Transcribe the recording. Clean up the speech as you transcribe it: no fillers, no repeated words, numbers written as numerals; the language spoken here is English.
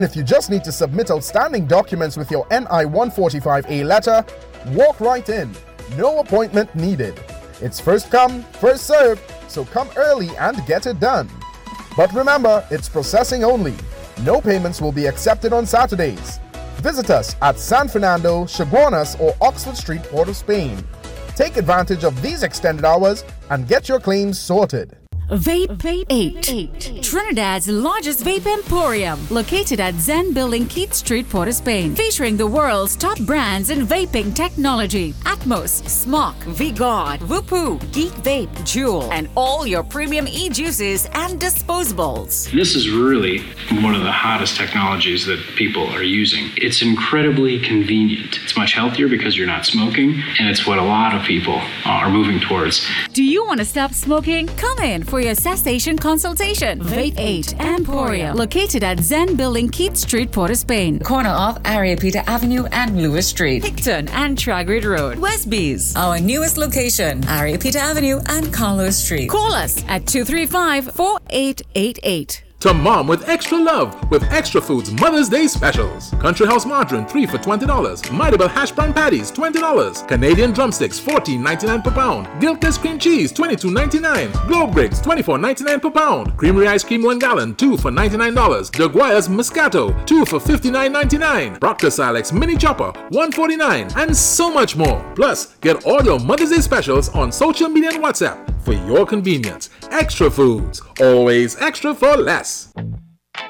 If you just need to submit outstanding documents with your NI 145A letter, walk right in. No appointment needed. It's first come, first served, so come early and get it done. But remember, it's processing only. No payments will be accepted on Saturdays. Visit us at San Fernando, Chaguanas, or Oxford Street, Port of Spain. Take advantage of these extended hours and get your claims sorted. Vape 8, Trinidad's largest vape emporium, located at Zen Building, Keith Street, Port of Spain, featuring the world's top brands in vaping technology: Atmos, Smok, V-God, Whoopoo, Geek Vape, Juul, and all your premium e-juices and disposables. This is really one of the hottest technologies that people are using. It's incredibly convenient. It's much healthier because you're not smoking, and it's what a lot of people are moving towards. Do you want to stop smoking? Come in for your cessation consultation. Vape 8 Emporium, located at Zen Building, Keith Street, Port of Spain, corner of Ariapita Avenue and Lewis Street, Picton and Tragrid Road, Westbees. Our newest location, Ariapita Avenue and Carlos Street. Call us at 235-4888. To mom with extra love with Extra Foods Mother's Day specials. Country House margarine 3 for $20. Mighty hash brown patties $20. Canadian drumsticks $14.99 per pound. Gilchrist cream cheese $22.99. Globe Grapes $24.99 per pound. Creamery ice cream 1 gallon 2 for $99. Jaguar's Moscato 2 for $59.99. Proctor Silex mini chopper $149, and so much more. Plus, get all your Mother's Day specials on social media and WhatsApp for your convenience. Extra Foods, always extra for less.